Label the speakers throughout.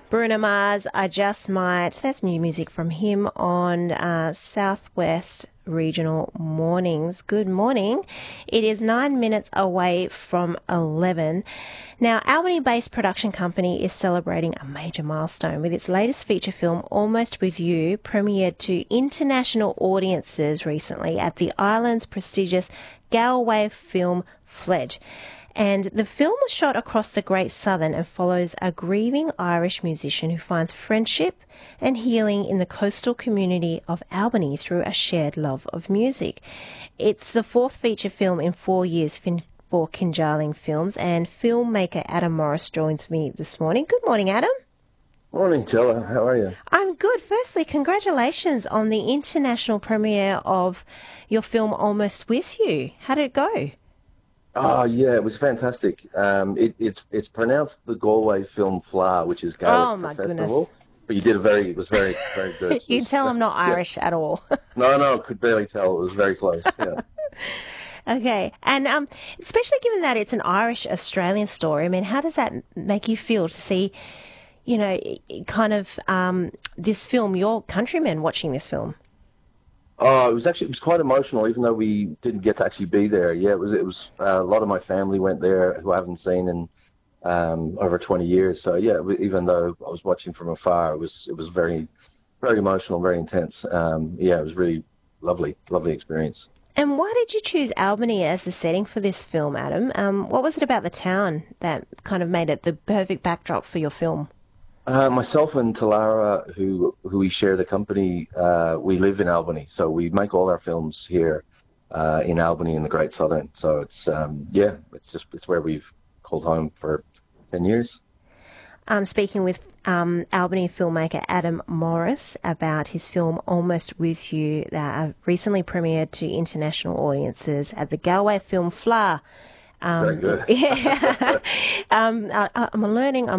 Speaker 1: Bruno Mars, I Just Might. That's new music from him on Southwest Regional Mornings. Good morning. It is 9 minutes away from 11. Now, Albany-based production company is celebrating a major milestone with its latest feature film, Almost With You, premiered to international audiences recently at the island's prestigious Galway Film Fledge. And the film was shot across the Great Southern and follows a grieving Irish musician who finds friendship and healing in the coastal community of Albany through a shared love of music. It's the fourth feature film in 4 years for Kinjalling Films, and filmmaker Adam Morris joins me this morning. Good morning, Adam.
Speaker 2: Morning, Tella. How are you?
Speaker 1: I'm good. Firstly, congratulations on the international premiere of your film Almost With You. How did it go?
Speaker 2: Oh, yeah, it was fantastic. It's pronounced the Galway Film Fleadh, which is Gaelic for festival.
Speaker 1: Goodness.
Speaker 2: But you did very good.
Speaker 1: You can tell I'm not Irish at all.
Speaker 2: No, could barely tell. It was very close. Yeah.
Speaker 1: Okay, and especially given that it's an Irish-Australian story, I mean, how does that make you feel to see, kind of this film, your countrymen watching this film?
Speaker 2: Oh, it was quite emotional, even though we didn't get to actually be there. Yeah, it was a lot of my family went there who I haven't seen in over 20 years. So yeah, even though I was watching from afar, it was very, very emotional, very intense. Yeah, it was really lovely experience.
Speaker 1: And why did you choose Albany as the setting for this film, Adam? What was it about the town that kind of made it the perfect backdrop for your film?
Speaker 2: Myself and Talara, who we share the company, we live in Albany, so we make all our films here in Albany in the Great Southern. So it's it's where we've called home for 10 years.
Speaker 1: Speaking with Albany filmmaker Adam Morris about his film Almost With You, that recently premiered to international audiences at the Galway Film Fleadh.
Speaker 2: Very good.
Speaker 1: Yeah. I'm learning.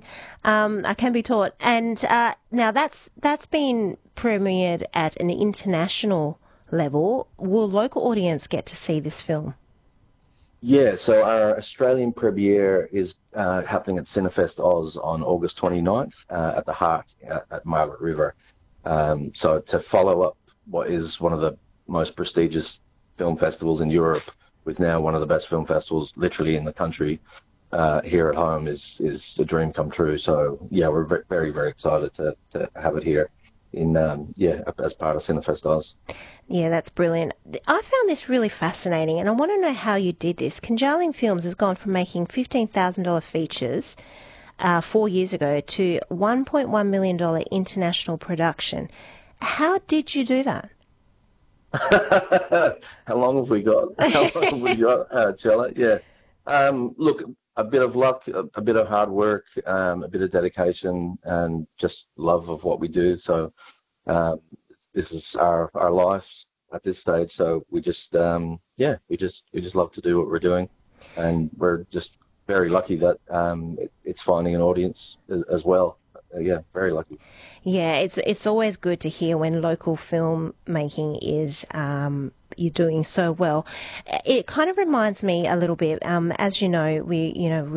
Speaker 1: I can be taught. And now that's been premiered at an international level. Will local audience get to see this film?
Speaker 2: Yeah, so our Australian premiere is happening at Cinefest Oz on August 29th at the Heart at Margaret River. So to follow up what is one of the most prestigious film festivals in Europe, with now one of the best film festivals literally in the country here at home, is a dream come true. So yeah, we're very, very excited to have it here in as part of Cinefest Oz.
Speaker 1: Yeah, that's brilliant. I found this really fascinating, and I want to know how you did this. Kinjalling Films has gone from making $15,000 features 4 years ago to $1.1 million international production. How did you do that?
Speaker 2: How long have we got? Chella? Yeah. Look, a bit of luck, a bit of hard work, a bit of dedication, and just love of what we do. So this is our life at this stage. So we just we just love to do what we're doing, and we're just very lucky that it's finding an audience as well. Yeah, very lucky.
Speaker 1: Yeah, it's always good to hear when local filmmaking is you're doing so well. It kind of reminds me a little bit, as you know, we